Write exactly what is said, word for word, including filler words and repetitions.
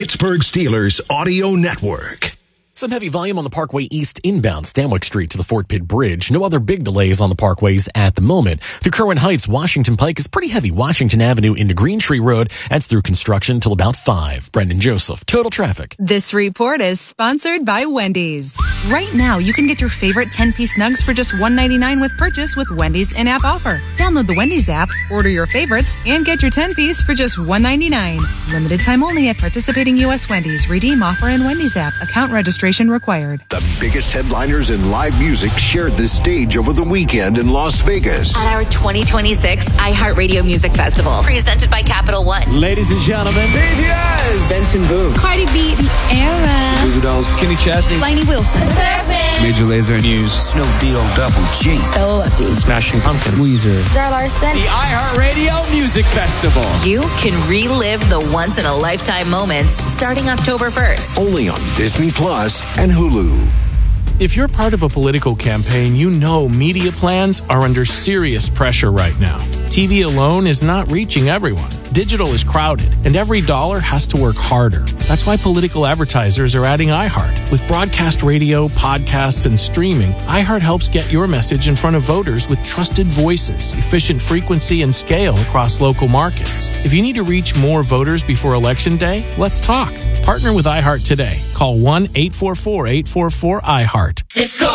Pittsburgh Steelers Audio Network. Some heavy volume on the Parkway East inbound Stanwyck Street to the Fort Pitt Bridge. No other big delays on the parkways at the moment. Through Kerwin Heights, Washington Pike is pretty heavy. Washington Avenue into Green Tree Road. That's through construction till about five. Brendan Joseph, Total Traffic. This report is sponsored by Wendy's. Right now, you can get your favorite ten-piece nugs for just one dollar and ninety-nine cents with purchase with Wendy's in-app offer. Download the Wendy's app, order your favorites, and get your ten-piece for just one dollar and ninety-nine cents. Limited time only at participating U S Wendy's. Redeem offer in Wendy's app. Account registration required. The biggest headliners in live music shared the stage over the weekend in Las Vegas. At our twenty twenty-six iHeartRadio Music Festival, presented by Capital One. Ladies and gentlemen, B T S, Benson Boone, Cardi B, Tierra, Goo Goo Dolls, Kenny Chesney, Lainey Wilson, Surfing, Major Lazer, News, Snoop D-O Double G, Stella Lefty, Smashing Pumpkins, Weezer, Zara Larson. The iHeartRadio Music Festival. You can relive the once-in-a-lifetime moments starting October first. Only on Disney Plus and Hulu. If you're part of a political campaign, you know media plans are under serious pressure right now. T V alone is not reaching everyone. Digital is crowded, and every dollar has to work harder. That's why political advertisers are adding iHeart. With broadcast radio, podcasts, and streaming, iHeart helps get your message in front of voters with trusted voices, efficient frequency, and scale across local markets. If you need to reach more voters before Election Day, let's talk. Partner with iHeart today. Call one eight four four, eight four four, iHeart. It's go.